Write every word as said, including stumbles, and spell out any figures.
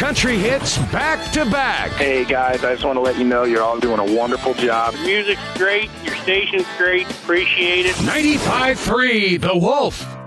country hits back to back. Hey, guys, I just want to let you know you're all doing a wonderful job. Music's great. Your station's great. Appreciate it. ninety-five point three The Wolf.